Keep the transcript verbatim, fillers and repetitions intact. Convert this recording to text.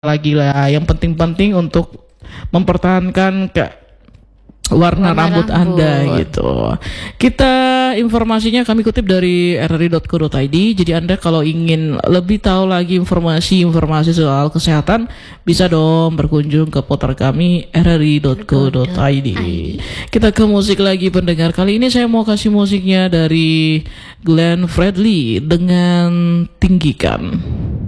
lagi lah. Yang penting-penting untuk mempertahankan ke warna, Warna rambut, rambut. Anda gitu. Kita informasinya kami kutip dari r r i dot co dot i d. Jadi Anda kalau ingin lebih tahu lagi informasi-informasi soal kesehatan, bisa dong berkunjung ke portal kami r r i dot co dot i d. Kita ke musik lagi pendengar. Kali ini saya mau kasih musiknya dari Glenn Fredly dengan Tinggikan.